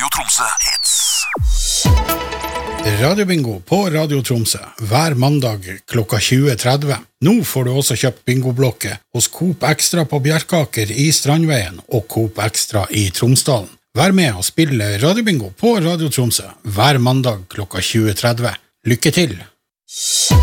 Radio Tromsø Hits. Radiobingo på Radio Tromsø hver mandag klokka 20.30. Nå får du også kjøpt bingoblokke hos Coop Extra på Bjerkaker i Strandveien og Coop Extra i Tromsdalen. Vær med og spille Radiobingo på Radio Tromsø hver mandag klokka 20.30. Lykke til!